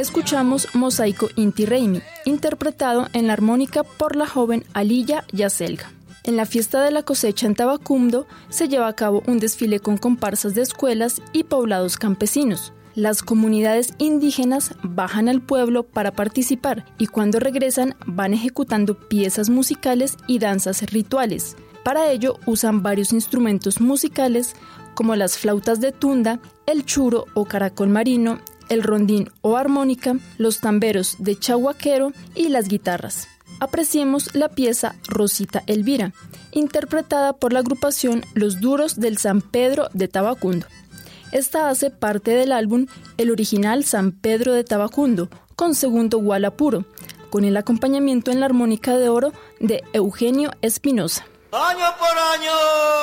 escuchamos Mosaico Inti Raymi, interpretado en la armónica por la joven Aliyah Yaselga. En la fiesta de la cosecha en Tabacundo se lleva a cabo un desfile con comparsas de escuelas y poblados campesinos. Las comunidades indígenas bajan al pueblo para participar y cuando regresan van ejecutando piezas musicales y danzas rituales. Para ello usan varios instrumentos musicales como las flautas de tunda, el churo o caracol marino, el rondín o armónica, los tamberos de chahuaquero y las guitarras. Apreciemos la pieza Rosita Elvira, interpretada por la agrupación Los Duros del San Pedro de Tabacundo. Esta hace parte del álbum El Original San Pedro de Tabacundo, con segundo guala puro, con el acompañamiento en la armónica de oro de Eugenio Espinosa. Año por año.